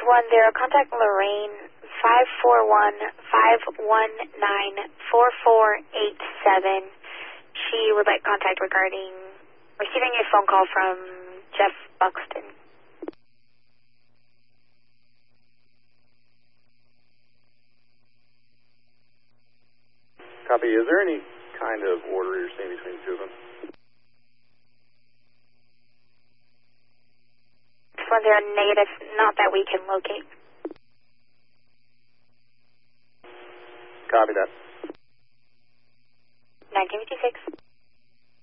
610, contact Lorraine, 541-519-4487. She would like contact regarding receiving a phone call from Jeff Buxton. Copy. Is there any kind of order you're seeing between the two of them? 610, negative, not that we can locate. Copy that. 1956.